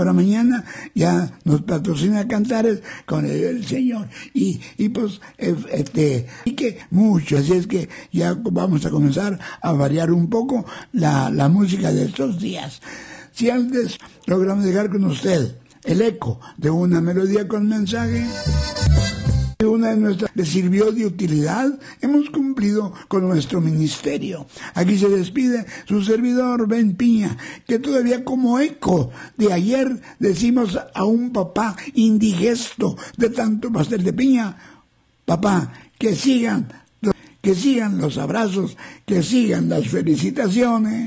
hora mañana ya nos patrocina Cantares con el señor. Y pues, y que mucho, así es que ya vamos a comenzar a variar un poco la música de estos días. Si antes logramos dejar con usted el eco de una melodía con mensaje, una de nuestras le sirvió de utilidad, hemos cumplido con nuestro ministerio. Aquí se despide su servidor Ben Piña, que todavía como eco de ayer decimos a un papá indigesto de tanto pastel de piña: papá, que sigan los abrazos, que sigan las felicitaciones.